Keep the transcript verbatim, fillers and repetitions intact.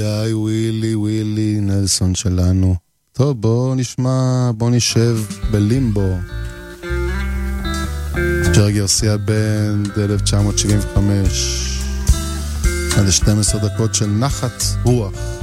היי ווילי ווילי נלסון שלנו. טוב, בוא נשמע, בוא נשב בלימבו. ג'רי גרסיה בנד אלף תשע מאות שבעים וחמש. עד שתים עשרה דקות של נחת רוח.